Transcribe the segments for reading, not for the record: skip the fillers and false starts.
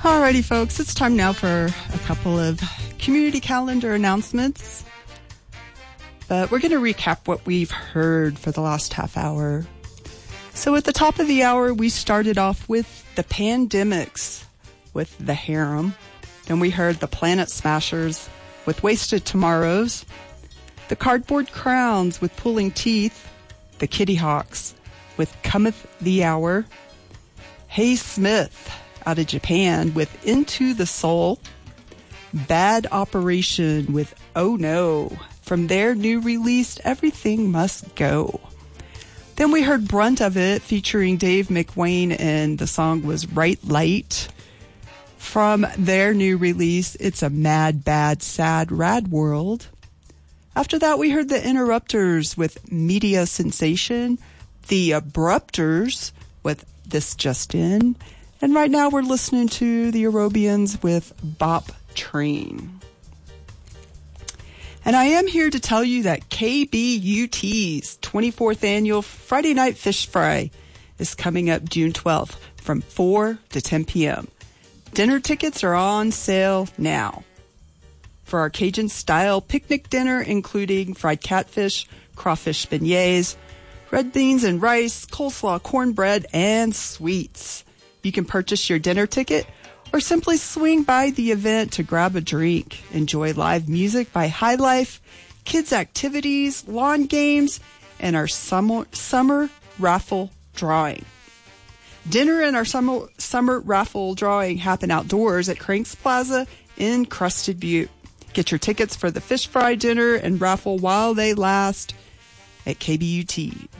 Alrighty, folks, it's time now for a couple of community calendar announcements. But we're going to recap what we've heard for the last half hour. So at the top of the hour, we started off with the Pandemics with The Harem. Then we heard the Planet Smashers with Wasted Tomorrows. The Cardboard Crowns with Pulling Teeth. The Kitty Hawks with Cometh the Hour. Hey Smith out of Japan with Into the Soul. Bad Operation with Oh No from their new release Everything Must Go. Then we heard Brunt of It featuring Dave McWane, and the song was Right Light from their new release It's a Mad, Bad, Sad, Rad World. After that, we heard the Interrupters with Media Sensation, the Abrupters with This Just In, and right now we're listening to the Aerobians with Bop Train. And I am here to tell you that KBUT's 24th annual Friday Night Fish Fry is coming up June 12th from 4 to 10 p.m. Dinner tickets are on sale now. For our Cajun-style picnic dinner, including fried catfish, crawfish beignets, red beans and rice, coleslaw, cornbread, and sweets. You can purchase your dinner ticket or simply swing by the event to grab a drink. Enjoy live music by High Life, kids' activities, lawn games, and our summer raffle drawing. Dinner and our summer raffle drawing happen outdoors at Cranks Plaza in Crested Butte. Get your tickets for the fish fry dinner and raffle while they last at kbut.org.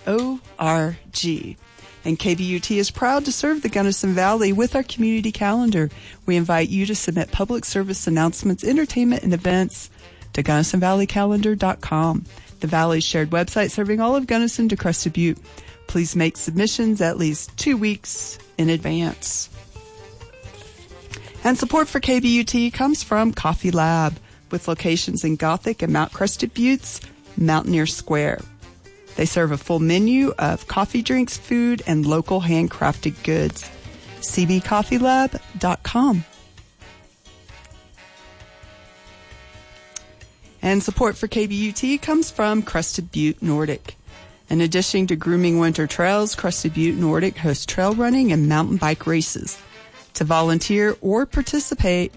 And KBUT is proud to serve the Gunnison Valley with our community calendar. We invite you to submit public service announcements, entertainment, and events to GunnisonValleyCalendar.com, the Valley's shared website serving all of Gunnison to Crested Butte. Please make submissions at least 2 weeks in advance. And support for KBUT comes from Coffee Lab, with locations in Gothic and Mount Crested Butte's Mountaineer Square. They serve a full menu of coffee drinks, food, and local handcrafted goods. cbcoffeelab.com. And support for KBUT comes from Crested Butte Nordic. In addition to grooming winter trails, Crested Butte Nordic hosts trail running and mountain bike races. To volunteer or participate,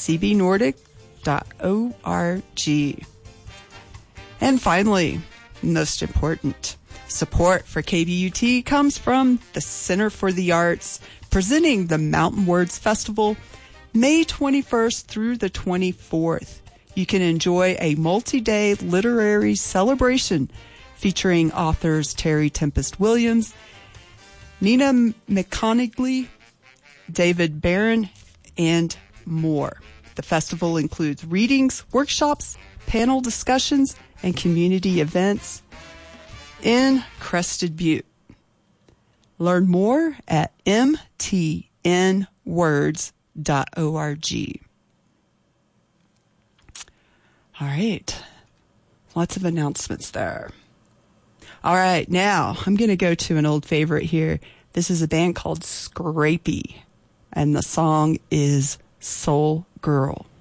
cbnordic.org. And finally, most important, support for KBUT comes from the Center for the Arts, presenting the Mountain Words Festival May 21st through the 24th. You can enjoy a multi-day literary celebration featuring authors Terry Tempest Williams, Nina McConaughey, David Barron, and more. The festival includes readings, workshops, panel discussions, and community events in Crested Butte. Learn more at mtnwords.org. All right. Lots of announcements there. All right. Now I'm going to go to an old favorite here. This is a band called Scrapey, and the song is Soul Girl.